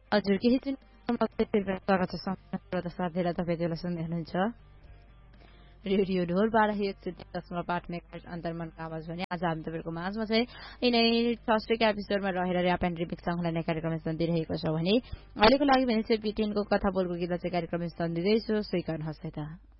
हजुर केही स्वागत छ सम्पूर्ण साथीलाई तपाईँ जेला सुन्दै हुनुहुन्छ रेडियो ढोल 12.1 मेगाहर्ज अन्तर्मनको आवाज भने आज हामी तपाईँको माझमा चाहिँ यिनै थर्सडेको एपिसोडमा रहेर ऱ्याप एन्ड रिमिक्स सँगलाई कार्यक्रम सन्दिरहेको छ भने अहिलेको लागि भने चाहिँ बिटेनको कथा बोलको गीत चाहिँ कार्यक्रम सन्दिँदैछु स्वीकार्नुहोस् है त